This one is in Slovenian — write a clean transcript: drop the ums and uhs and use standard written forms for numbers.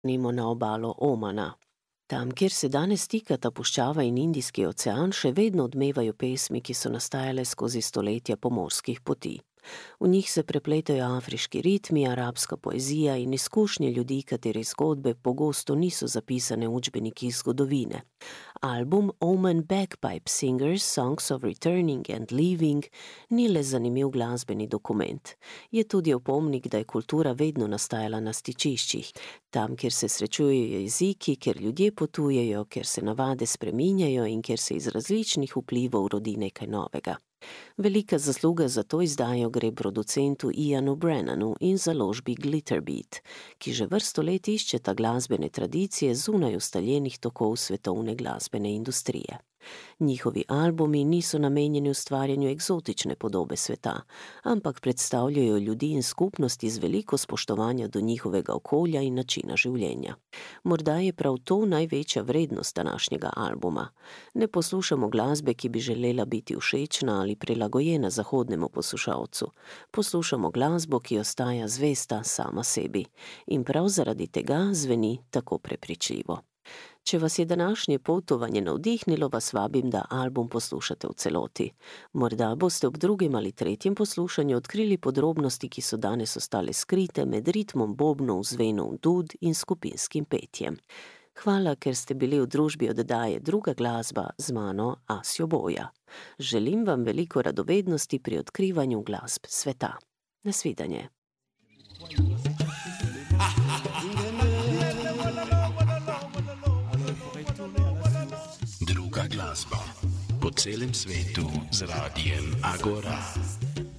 Nimo na obalo Omana. Tam, kjer se danes stikata puščava in Indijski ocean, še vedno odmevajo pesmi, ki so nastajale skozi stoletja pomorskih poti. V njih se prepletajo afriški ritmi, arabska poezija in izkušnje ljudi, katerih zgodbe pogosto niso zapisane v učbenikih zgodovine. Album Oman Bagpipe Singers Songs of Returning and Leaving ni le zanimiv glasbeni dokument. Je tudi opomnik, da je kultura vedno nastajala na stičiščih, tam, kjer se srečujejo jeziki, kjer ljudje potujejo, kjer se navade spreminjajo in kjer se iz različnih vplivov rodi nekaj novega. Velika zasluga za to izdajo gre producentu Ianu Brennanu in založbi Glitterbeat, ki že vrsto let iščeta glasbene tradicije zunaj ustaljenih tokov svetovne glasbene industrije. Njihovi albumi niso namenjeni ustvarjanju eksotične podobe sveta, ampak predstavljajo ljudi in skupnosti z veliko spoštovanja do njihovega okolja in načina življenja. Morda je prav to največja vrednost današnjega albuma. Ne poslušamo glasbe, ki bi želela biti všečna ali prilagojena zahodnemu poslušalcu. Poslušamo glasbo, ki ostaja zvesta sama sebi. In prav zaradi tega zveni tako prepričljivo. Če vas je današnje potovanje navdihnilo, vas vabim, da album poslušate v celoti. Morda boste ob drugem ali tretjem poslušanju odkrili podrobnosti, ki so danes ostale skrite med ritmom bobnov, zvenom dud in skupinskim petjem. Hvala, ker ste bili v družbi oddaje Druga glasba z mano Asjo Boja. Želim vam veliko radovednosti pri odkrivanju glasb sveta. Nasvidenje. Druga glasba po celem svetu z radijem Agora.